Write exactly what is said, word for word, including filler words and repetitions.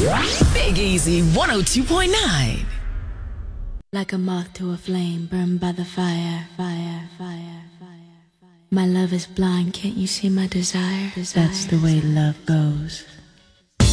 Big Easy one oh two point nine. Like a moth to a flame, burned by the fire, fire, fire, fire, fire. My love is blind, can't you see my desire? desire. That's the way love goes.